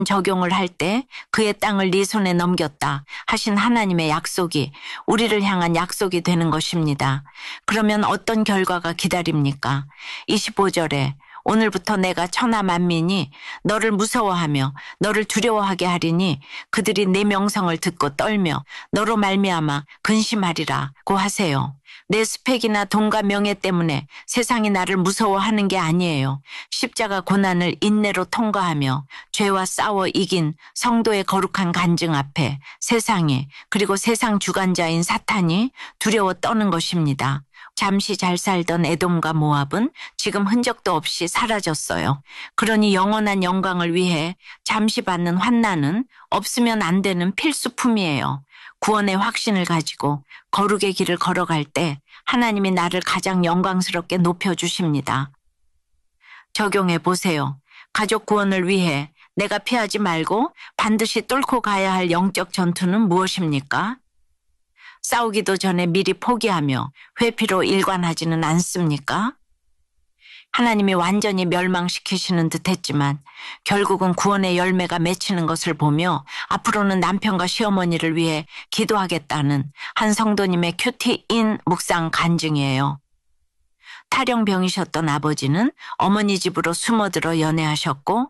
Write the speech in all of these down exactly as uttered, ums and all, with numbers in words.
적용을 할 때 그의 땅을 네 손에 넘겼다 하신 하나님의 약속이 우리를 향한 약속이 되는 것입니다. 그러면 어떤 결과가 기다립니까? 이십오 절에 오늘부터 내가 천하 만민이 너를 무서워하며 너를 두려워하게 하리니 그들이 내 명성을 듣고 떨며 너로 말미암아 근심하리라고 하세요. 내 스펙이나 돈과 명예 때문에 세상이 나를 무서워하는 게 아니에요. 십자가 고난을 인내로 통과하며 죄와 싸워 이긴 성도의 거룩한 간증 앞에 세상이 그리고 세상 주관자인 사탄이 두려워 떠는 것입니다. 잠시 잘 살던 에돔과 모압은 지금 흔적도 없이 사라졌어요. 그러니 영원한 영광을 위해 잠시 받는 환난은 없으면 안 되는 필수품이에요. 구원의 확신을 가지고 거룩의 길을 걸어갈 때 하나님이 나를 가장 영광스럽게 높여주십니다. 적용해 보세요. 가족 구원을 위해 내가 피하지 말고 반드시 뚫고 가야 할 영적 전투는 무엇입니까? 싸우기도 전에 미리 포기하며 회피로 일관하지는 않습니까? 하나님이 완전히 멸망시키시는 듯 했지만 결국은 구원의 열매가 맺히는 것을 보며 앞으로는 남편과 시어머니를 위해 기도하겠다는 한 성도님의 큐티인 묵상 간증이에요. 탈영병이셨던 아버지는 어머니 집으로 숨어들어 연애하셨고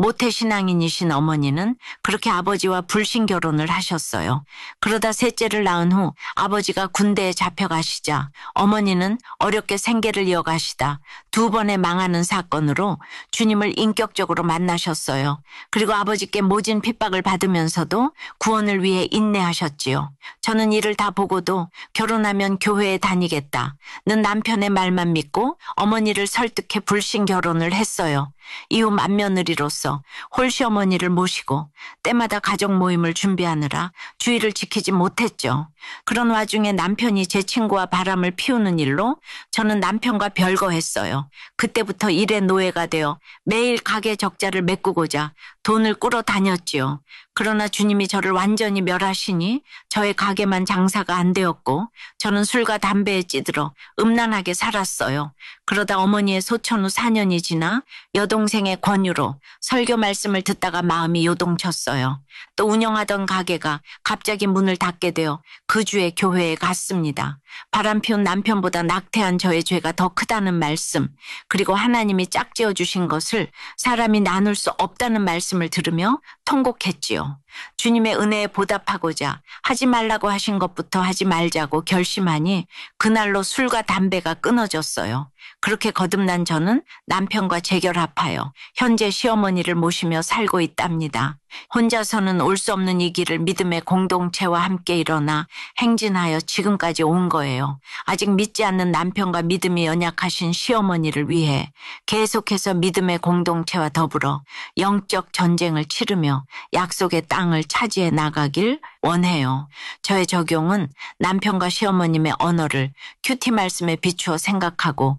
모태신앙인이신 어머니는 그렇게 아버지와 불신 결혼을 하셨어요. 그러다 셋째를 낳은 후 아버지가 군대에 잡혀가시자 어머니는 어렵게 생계를 이어가시다 두 번의 망하는 사건으로 주님을 인격적으로 만나셨어요. 그리고 아버지께 모진 핍박을 받으면서도 구원을 위해 인내하셨지요. 저는 이를 다 보고도 결혼하면 교회에 다니겠다는 남편의 말만 믿고 어머니를 설득해 불신 결혼을 했어요. 이후 맏며느리로서 홀시어머니를 모시고 때마다 가족 모임을 준비하느라 주의를 지키지 못했죠. 그런 와중에 남편이 제 친구와 바람을 피우는 일로 저는 남편과 별거했어요. 그때부터 일의 노예가 되어 매일 가게 적자를 메꾸고자 돈을 꾸러 다녔지요. 그러나 주님이 저를 완전히 멸하시니 저의 가게만 장사가 안 되었고 저는 술과 담배에 찌들어 음란하게 살았어요. 그러다 어머니의 소천 후 사 년이 지나 여동생의 권유로 설교 말씀을 듣다가 마음이 요동쳤어요. 또 운영하던 가게가 갑자기 문을 닫게 되어 그 주에 교회에 갔습니다. 바람 피운 남편보다 낙태한 저의 죄가 더 크다는 말씀, 그리고 하나님이 짝지어 주신 것을 사람이 나눌 수 없다는 말씀을 들으며 통곡했지요. 주님의 은혜에 보답하고자 하지 말라고 하신 것부터 하지 말자고 결심하니 그날로 술과 담배가 끊어졌어요. 그렇게 거듭난 저는 남편과 재결합하여 현재 시어머니를 모시며 살고 있답니다. 혼자서는 올 수 없는 이 길을 믿음의 공동체와 함께 일어나 행진하여 지금까지 온 거예요. 아직 믿지 않는 남편과 믿음이 연약하신 시어머니를 위해 계속해서 믿음의 공동체와 더불어 영적 전쟁을 치르며 약속의 땅을 차지해 나가길 원해요. 저의 적용은 남편과 시어머님의 언어를 큐티 말씀에 비추어 생각하고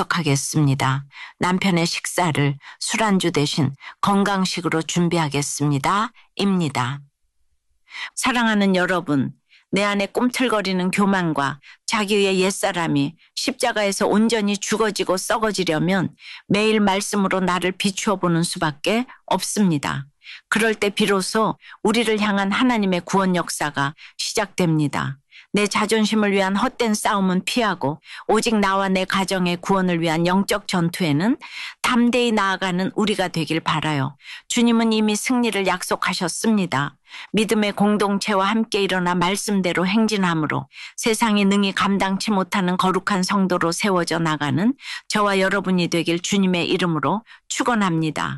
해석하겠습니다. 남편의 식사를 술안주 대신 건강식으로 준비하겠습니다. 입니다. 사랑하는 여러분, 내 안에 꿈틀거리는 교만과 자기의 옛사람이 십자가에서 온전히 죽어지고 썩어지려면 매일 말씀으로 나를 비추어 보는 수밖에 없습니다. 그럴 때 비로소 우리를 향한 하나님의 구원 역사가 시작됩니다. 내 자존심을 위한 헛된 싸움은 피하고 오직 나와 내 가정의 구원을 위한 영적 전투에는 담대히 나아가는 우리가 되길 바라요. 주님은 이미 승리를 약속하셨습니다. 믿음의 공동체와 함께 일어나 말씀대로 행진함으로 세상이 능히 감당치 못하는 거룩한 성도로 세워져 나가는 저와 여러분이 되길 주님의 이름으로 축원합니다.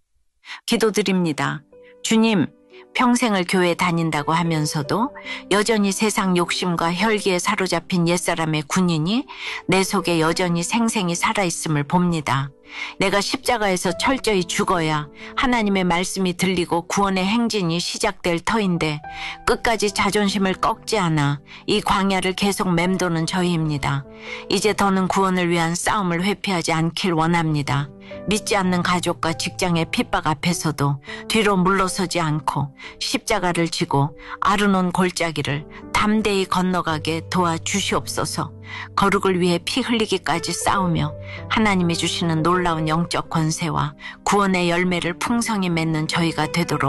기도드립니다. 주님, 평생을 교회에 다닌다고 하면서도 여전히 세상 욕심과 혈기에 사로잡힌 옛사람의 군인이 내 속에 여전히 생생히 살아있음을 봅니다. 내가 십자가에서 철저히 죽어야 하나님의 말씀이 들리고 구원의 행진이 시작될 터인데 끝까지 자존심을 꺾지 않아 이 광야를 계속 맴도는 저희입니다. 이제 더는 구원을 위한 싸움을 회피하지 않길 원합니다. 믿지 않는 가족과 직장의 핍박 앞에서도 뒤로 물러서지 않고 십자가를 지고 아르논 골짜기를 담대히 건너가게 도와주시옵소서. 거룩을 위해 피 흘리기까지 싸우며 하나님이 주시는 놀라운 영적 권세와 구원의 열매를 풍성히 맺는 저희가 되도록